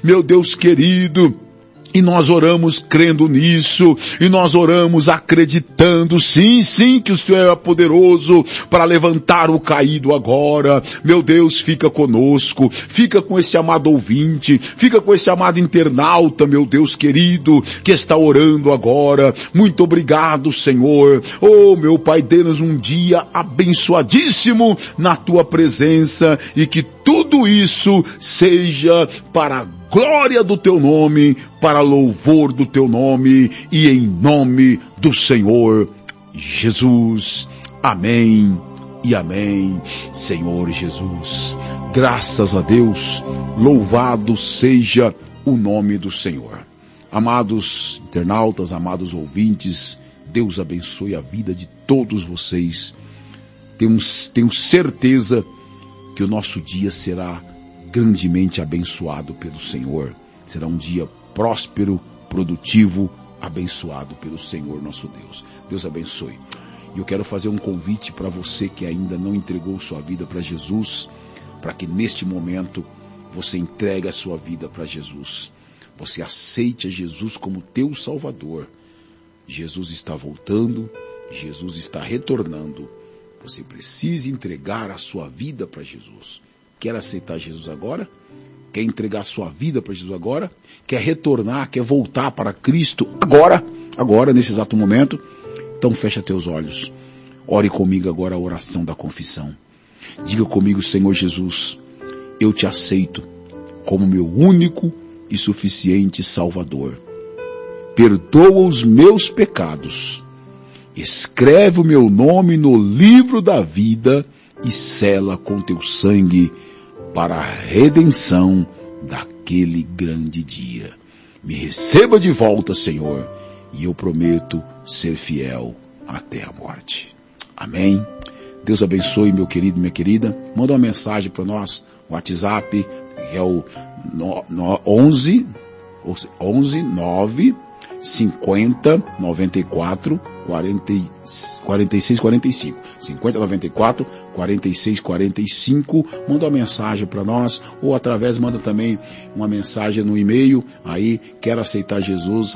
meu Deus querido. E nós oramos crendo nisso, e nós oramos acreditando, sim, que o Senhor é poderoso para levantar o caído agora. Meu Deus, fica conosco, fica com esse amado ouvinte, fica com esse amado internauta, meu Deus querido, que está orando agora. Muito obrigado, Senhor. Oh, meu Pai, dê-nos um dia abençoadíssimo na Tua presença, e que tudo isso seja para a glória do Teu nome, para louvor do Teu nome, e em nome do Senhor Jesus. Amém e amém. Senhor Jesus, graças a Deus, louvado seja o nome do Senhor. Amados internautas, amados ouvintes, Deus abençoe a vida de todos vocês. Tenho certeza que o nosso dia será grandemente abençoado pelo Senhor. Será um dia próspero, produtivo, abençoado pelo Senhor nosso Deus. Deus abençoe. E eu quero fazer um convite para você que ainda não entregou sua vida para Jesus, para que neste momento você entregue a sua vida para Jesus. Você aceite a Jesus como teu Salvador. Jesus está voltando, Jesus está retornando. Você precisa entregar a sua vida para Jesus. Quer aceitar Jesus agora? Quer entregar a sua vida para Jesus agora? Quer retornar, quer voltar para Cristo agora, nesse exato momento? Então fecha teus olhos. Ore comigo agora a oração da confissão. Diga comigo: Senhor Jesus, eu te aceito como meu único e suficiente Salvador. Perdoa os meus pecados. Escreve o meu nome no livro da vida e sela com teu sangue para a redenção daquele grande dia. Me receba de volta, Senhor, e eu prometo ser fiel até a morte. Amém. Deus abençoe, meu querido, minha querida. Manda uma mensagem para nós, o WhatsApp, que é o 11 9 50 94 46 45 50 94 46 45. Manda uma mensagem para nós, ou através, manda também uma mensagem no e-mail aí, quero aceitar Jesus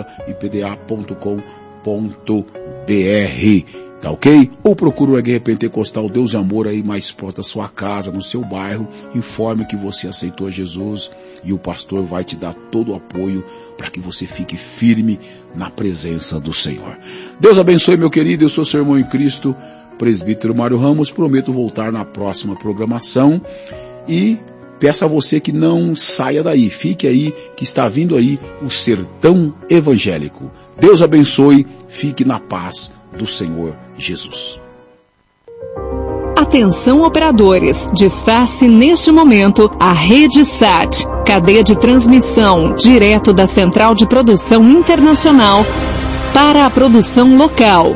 @ipda.com.br. Tá ok? Ou procura o Igreja Pentecostal Deus e Amor aí mais próximo da sua casa, no seu bairro. Informe que você aceitou Jesus e o pastor vai te dar todo o apoio para que você fique firme na presença do Senhor. Deus abençoe, meu querido. Eu sou seu irmão em Cristo, presbítero Mário Ramos. Prometo voltar na próxima programação e peço a você que não saia daí. Fique aí, que está vindo aí o Sertão Evangélico. Deus abençoe. Fique na paz do Senhor Jesus. Atenção, operadores, desface neste momento a Rede SAT, cadeia de transmissão direto da Central de Produção Internacional para a produção local.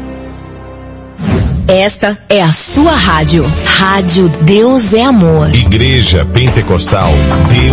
Esta é a sua rádio. Rádio Deus é Amor. Igreja Pentecostal Deus